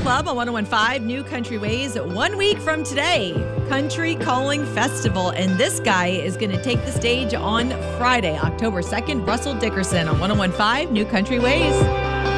Club on 101.5 New Country Ways 1 week from today. Country Calling Festival. And this guy is going to take the stage on Friday, October 2nd. Russell Dickerson on 101.5 New Country Ways.